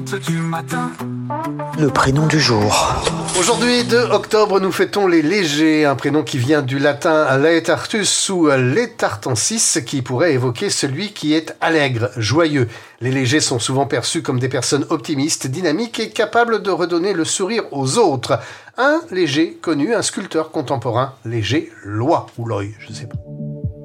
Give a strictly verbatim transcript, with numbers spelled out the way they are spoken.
du matin. Le prénom du jour. Aujourd'hui, deux octobre, nous fêtons les légers, un prénom qui vient du latin laetartus ou laetartensis, qui pourrait évoquer celui qui est allègre, joyeux. Les légers sont souvent perçus comme des personnes optimistes, dynamiques et capables de redonner le sourire aux autres. Un léger connu, un sculpteur contemporain, Léger Loy ou Loy, je sais pas.